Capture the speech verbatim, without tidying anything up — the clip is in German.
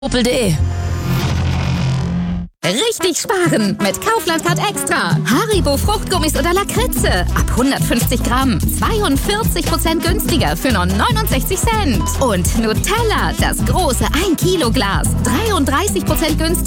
Opel.de. Richtig sparen mit Kaufland Card Extra. Haribo Fruchtgummis oder Lakritze. Ab hundertfünfzig Gramm. zweiundvierzig Prozent günstiger für nur neunundsechzig Cent. Und Nutella, das große ein Kilo Glas. dreiunddreißig Prozent günstiger.